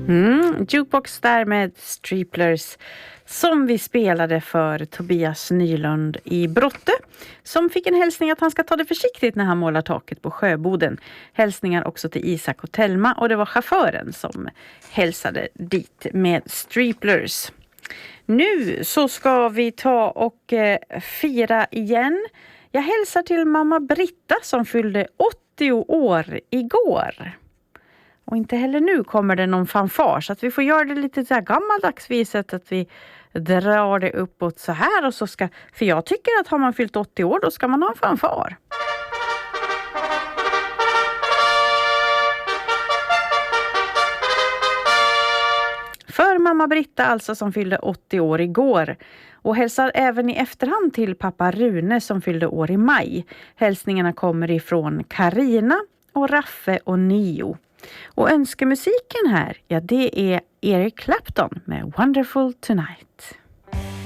Jukebox där med Striplers som vi spelade för Tobias Nylund i Brotte, som fick en hälsning att han ska ta det försiktigt när han målar taket på Sjöboden. Hälsningar också till Isak och Telma, och det var chauffören som hälsade dit med Striplers. Nu så ska vi ta och fira igen. Jag hälsar till mamma Britta som fyllde 80 år igår. Och inte heller nu kommer det någon fanfar, så att vi får göra det lite så här gammaldags viset, att vi drar det uppåt så här och så ska, för jag tycker att har man fyllt 80 år då ska man ha en fanfar. För mamma Britta alltså, som fyllde 80 år igår. Och hälsar även i efterhand till pappa Rune som fyllde år i maj. Hälsningarna kommer ifrån Karina och Raffe och Nio. Och önskemusiken här, ja, det är Eric Clapton med Wonderful Tonight.